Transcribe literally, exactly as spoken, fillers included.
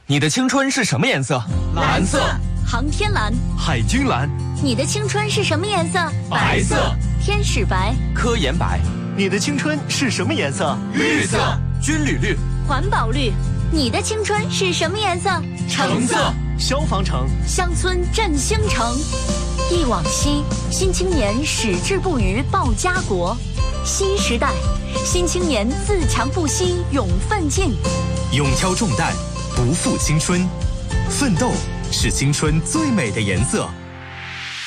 你的青春是什么颜色？ 蓝色。 航天蓝。 海军蓝。 你的青春是什么颜色？ 白色。 天使白。 科研白。 你的青春是什么颜色？ 绿色。 军旅绿。 环保绿。你的青春是什么颜色？ 橙色。 消防橙。 乡村振兴城。忆往昔，新青年矢志不渝报家国。新时代，新青年自强不息勇奋进。 勇挑重担，不负青春，奋斗是青春最美的颜色。